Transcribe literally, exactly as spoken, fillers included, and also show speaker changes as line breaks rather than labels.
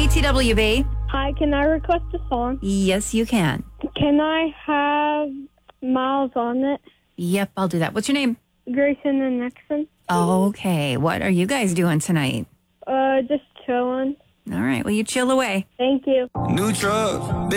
T W B.
Hi, can I request a song?
Yes, you can.
Can I have Miles on it?
Yep, I'll do that. What's your name?
Grayson and Nixon?
Okay. What are you guys doing tonight?
Uh, just chilling.
All right. Well, you chill away.
Thank you.
New truck.